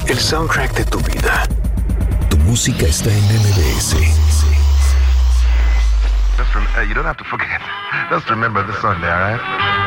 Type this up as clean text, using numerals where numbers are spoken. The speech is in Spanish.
el soundtrack de tu vida. Tu música está en MBS. You don't have to forget. Just remember this Sunday, all right?